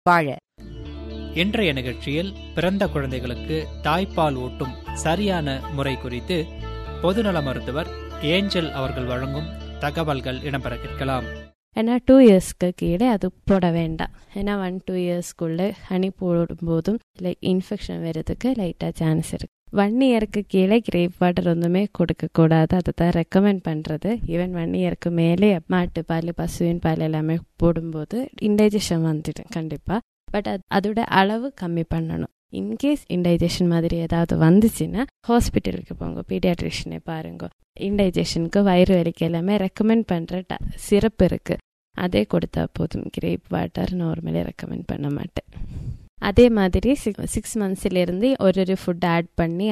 வாழ. இன்றைய நிகழ்ச்சியில் பிறந்த குழந்தைகளுக்கு தாய்ப்பால் ஊட்டும் சரியான முறை குறித்து பொதுநல மருத்துவர் ஏஞ்சல் அவர்கள் வழங்கும் தகவல்கள் இடம்பெற கேட்கலாம். ஏன்னா 2 இயர்ஸ்க்கு கீழே அது போட வேண்டாம். ஏன்னா 1-2 இயர்ஸ்க்குள்ளே ஹனி போடும்போதும் இன்ஃபெக்ஷன் வர்றதுக்கு லைட்டாக சான்ஸ் இருக்குது. 1 இயருக்கு கீழே கிரேப் வாட்டர் ஒன்றுமே கொடுக்கக்கூடாது. அதை தான் ரெக்கமெண்ட் பண்ணுறது. ஈவன் 1 இயருக்கு மேலே மாட்டுப்பால், பசுவின் பால் எல்லாமே போடும்போது இன்டைஜஷன் வந்துடும் கண்டிப்பாக. பட் அதோட அளவு கம்மி பண்ணணும். இன்கேஸ் இன்டைஜஷன் மாதிரி ஏதாவது வந்துச்சுன்னா ஹாஸ்பிட்டலுக்கு போங்க, பீடியாட்ரிஷனை பாருங்க. இன்டைஜஷனுக்கு வயிறு வலிக்கு எல்லாமே ரெக்கமெண்ட் பண்ணுற சிரப் இருக்குது, அதே கொடுத்தா போதும். கிரேப் வாட்டர் நார்மலி ரெக்கமெண்ட் பண்ண மாட்டேன். அதே மாதிரி 6 மந்த்ஸ்லேருந்து ஒரு ஃபுட் ஆட் பண்ணி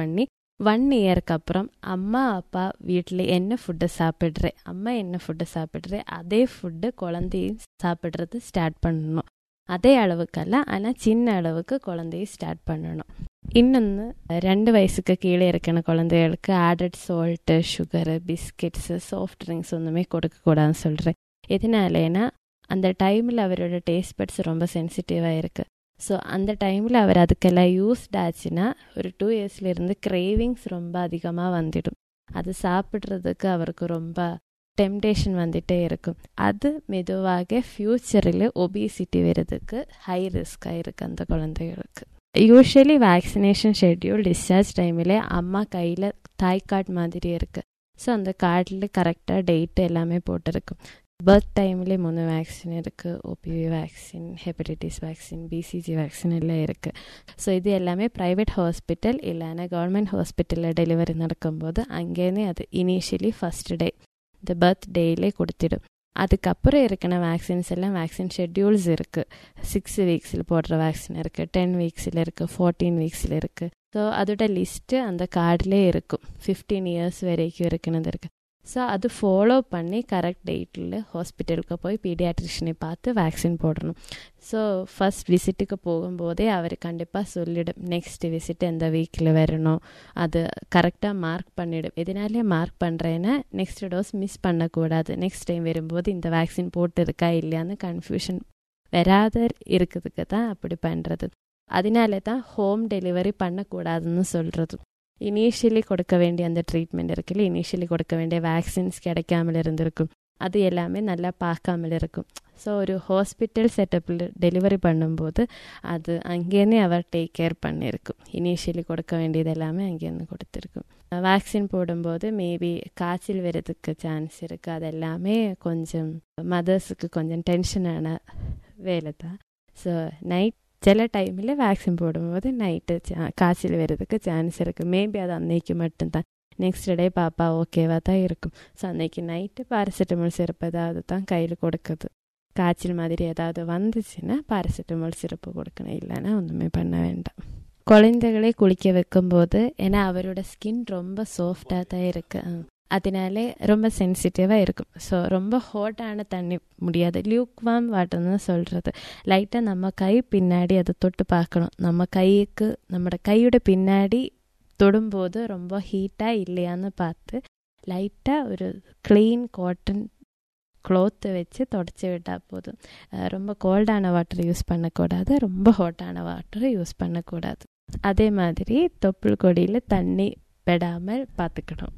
1 இயருக்கு அப்புறம் அம்மா அப்பா வீட்டில் என்ன ஃபுட்டு சாப்பிட்றேன், அம்மா என்ன ஃபுட்டு சாப்பிட்றேன் அதே ஃபுட்டு குழந்தையும் சாப்பிட்றது ஸ்டார்ட் பண்ணணும். அதே அளவுக்கல்ல, ஆனால் சின்ன அளவுக்கு குழந்தைய ஸ்டார்ட் பண்ணணும். இன்னொன்று 2 வயசுக்கு கீழே இருக்கிற குழந்தைகளுக்கு added salt, sugar, biscuits, soft drinks ஒன்றுமே கொடுக்கக்கூடாதுன்னு சொல்கிறேன். எதனாலேனா அந்த டைமில் அவரோட டேஸ்ட் பட்ஸ் ரொம்ப சென்சிட்டிவாக இருக்குது. ஸோ அந்த டைமில் அவர் அதுக்கெல்லாம் யூஸ்ட் ஆச்சுன்னா ஒரு 2 இயர்ஸ்லேருந்து கிரேவிங்ஸ் ரொம்ப அதிகமாக வந்துடும். அது சாப்பிட்றதுக்கு அவருக்கு ரொம்ப டெம்டேஷன் வந்துட்டே இருக்கும். அது மெதுவாக ஃப்யூச்சரில் ஒபிசிட்டி வர்றதுக்கு ஹை ரிஸ்காக இருக்குது அந்த குழந்தைகளுக்கு. யூஸ்வலி வேக்சினேஷன் ஷெட்யூல் டிஸ்சார்ஜ் டைமில் அம்மா கையில் தாய் கார்டு மாதிரி இருக்குது. ஸோ அந்த கார்டில் கரெக்டாக டேட்டு எல்லாமே போட்டிருக்கும். பர்த் டைம்லேயே 3 வேக்சின் இருக்குது. OPV vaccine, hepatitis vaccine, BCG vaccine எல்லாம் இருக்குது. ஸோ இது எல்லாமே ப்ரைவேட் ஹாஸ்பிட்டல் இல்லைன்னா கவர்மெண்ட் ஹாஸ்பிட்டலில் டெலிவரி நடக்கும்போது அங்கேருந்தே அது இனிஷியலி ஃபஸ்ட் டே இந்த பர்த் டேயிலே கொடுத்துடும். அதுக்கப்புறம் இருக்கிற வேக்சின்ஸ் எல்லாம் வேக்சின் ஷெட்யூல்ஸ் இருக்குது. 6 வீக்ஸில் போடுற வேக்சின் இருக்குது, 10 வீக்ஸில் இருக்குது, 14 வீக்ஸில் இருக்குது. ஸோ அதோட லிஸ்ட்டு அந்த கார்டிலே இருக்கும். 15 இயர்ஸ் வரைக்கும் இருக்குன்னு இருக்குது. ஸோ அது ஃபாலோ பண்ணி கரெக்ட் டேட்டில் ஹாஸ்பிட்டலுக்கு போய் பீடியாட்ரிஷனை பார்த்து வேக்சின் போடணும். ஸோ ஃபஸ்ட் விசிட்டுக்கு போகும்போதே அவர் கண்டிப்பாக சொல்லிடும் நெக்ஸ்ட் விசிட் எந்த வீக்கில் வரணும். அது கரெக்டாக மார்க் பண்ணிவிடும். எதனாலே மார்க் பண்ணுறேன்னா நெக்ஸ்ட் டோஸ் மிஸ் பண்ணக்கூடாது. நெக்ஸ்ட் டைம் வரும்போது இந்த வேக்சின் போட்டிருக்கா இல்லையான்னு கன்ஃபியூஷன் வராத இருக்கிறதுக்கு தான் அப்படி பண்ணுறது. அதனால தான் ஹோம் டெலிவரி பண்ணக்கூடாதுன்னு சொல்கிறது. இனிஷியலி கொடுக்க வேண்டிய அந்த ட்ரீட்மெண்ட் இருக்குல்ல, இனிஷியலி கொடுக்க வேண்டிய வேக்சின்ஸ் கிடைக்காமல் இருந்திருக்கும். அது எல்லாமே நல்லா பார்க்காமல் இருக்கும். ஸோ ஒரு ஹாஸ்பிட்டல் செட்டப்பில் டெலிவரி பண்ணும்போது அது அங்கேருந்தே அவர் டேக் கேர் பண்ணியிருக்கும். இனிஷியலி கொடுக்க வேண்டியது எல்லாமே அங்கேருந்து கொடுத்துருக்கும். வேக்சின் போடும்போது மேபி காய்ச்சல் வரதுக்கு சான்ஸ் இருக்குது. அது எல்லாமே கொஞ்சம் மதர்ஸுக்கு கொஞ்சம் டென்ஷனான வேலை தான். ஸோ நைட் சில டைமில் வேக்சின் போடும்போது நைட்டு காய்ச்சல் வர்றதுக்கு சான்ஸ் இருக்குது. மேபி அது அன்னைக்கு மட்டும்தான். நெக்ஸ்ட் டே பாப்பா ஓகேவாக தான் இருக்கும். ஸோ அன்னைக்கு நைட்டு பாராசிட்டமால் சிரப்பு ஏதாவது தான் கையில் கொடுக்குது. காய்ச்சல் மாதிரி ஏதாவது வந்துச்சுன்னா பாராசிட்டமால் சிரப்பு கொடுக்கணும், இல்லைன்னா ஒன்றுமே பண்ண வேண்டாம். குழந்தைகளே குளிக்க வைக்கும்போது ஏன்னா அவரோட ஸ்கின் ரொம்ப சாஃப்டாக தான் இருக்குது, அதனாலே ரொம்ப சென்சிட்டிவாக இருக்கும். ஸோ ரொம்ப ஹாட்டான தண்ணி முடியாது, லியூக்வார்ம் வாட்டர்னு சொல்கிறது. லைட்டாக நம்ம கை பின்னாடி அதை தொட்டு பார்க்கணும். நம்ம கைக்கு நம்மளோட கையோட பின்னாடி தொடும்போது ரொம்ப ஹீட்டாக இல்லையான்னு பார்த்து லைட்டாக ஒரு க்ளீன் காட்டன் க்ளோத்தை வச்சு தொடச்சி விட்டால் போதும். ரொம்ப கோல்டான வாட்டர் யூஸ் பண்ணக்கூடாது, ரொம்ப ஹாட்டான வாட்டர் யூஸ் பண்ணக்கூடாது. அதே மாதிரி தொப்புள் கொடியில் தண்ணி விடாமல் பார்த்துக்கணும்.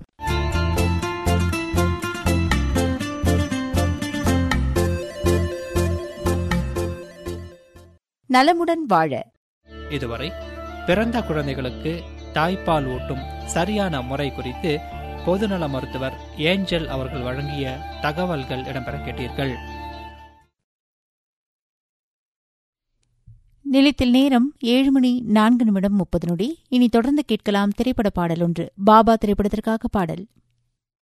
நலமுடன் வாழ இதுவரை பிறந்த குழந்தைகளுக்கு தாய்ப்பால் ஊட்டும் சரியான முறை குறித்து பொதுநல மருத்துவர் ஏஞ்சல் அவர்கள் வழங்கிய தகவல்கள் இடம்பெற கேட்டீர்கள். நிலையத்தில் நேரம் 7:04:30. இனி தொடர்ந்து கேட்கலாம் திரைப்பட பாடல் ஒன்று. பாபா திரைப்படத்திற்காக பாடல்.